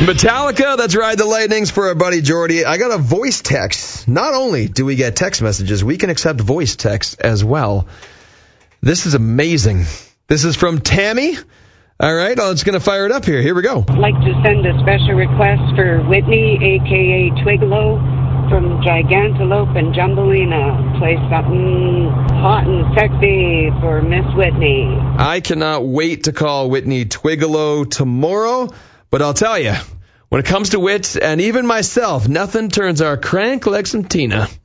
Metallica, that's Ride the Lightnings for our buddy Jordy. I got a voice text. Not only do we get text messages, we can accept voice text as well. This is amazing. This is from Tammy. All right, I'm just going to fire it up here. Here we go. I'd like to send a special request for Whitney, a.k.a. Twigalo, from Gigantolope and Jumbelina. Play something hot and sexy for Miss Whitney. I cannot wait to call Whitney Twigalo tomorrow, but I'll tell you, when it comes to wits and even myself, nothing turns our crank like some Tina.